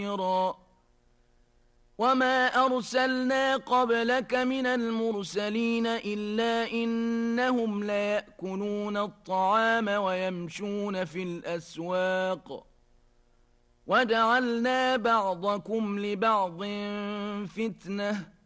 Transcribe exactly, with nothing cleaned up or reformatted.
وما أرسلنا قبلك من المرسلين إلا إنهم ليأكلون الطعام ويمشون في الأسواق وجعلنا بعضكم لبعض فتنة